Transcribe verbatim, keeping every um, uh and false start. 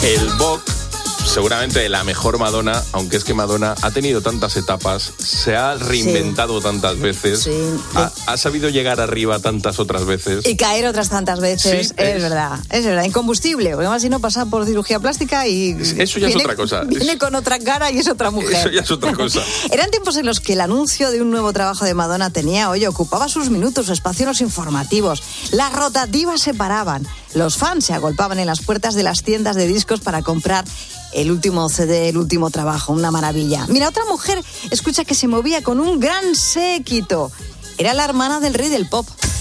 El Vogue, seguramente la mejor Madonna, aunque es que Madonna ha tenido tantas etapas, se ha reinventado sí. tantas veces, sí. ha, ha sabido llegar arriba tantas otras veces. Y caer otras tantas veces, sí, es, es verdad, es verdad, incombustible, porque además si no pasa por cirugía plástica y... Eso ya viene, es otra cosa. Viene con otra cara y es otra mujer. Eso ya es otra cosa. Eran tiempos en los que el anuncio de un nuevo trabajo de Madonna tenía, oye, ocupaba sus minutos, su espacio en los informativos, las rotativas se paraban, los fans se agolpaban en las puertas de las tiendas de discos para comprar el último C D, el último trabajo, una maravilla. Mira, otra mujer, escucha, que se movía con un gran séquito. Era la hermana del rey del pop.